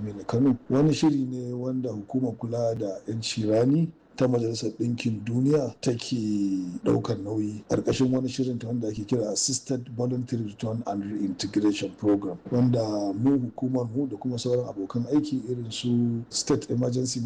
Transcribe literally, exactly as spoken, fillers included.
Aminu Kano. Wani shiri ne wanda hukumar kula da 'yanci rani ta Majalisar Ɗinkin Duniya take ɗaukar nauyi ƙarƙashin wani shirin ta wanda ake kira Assisted Voluntary Return and Reintegration Program, wanda mu hukumar mu da kuma sauran abokan aiki irin su State Emergency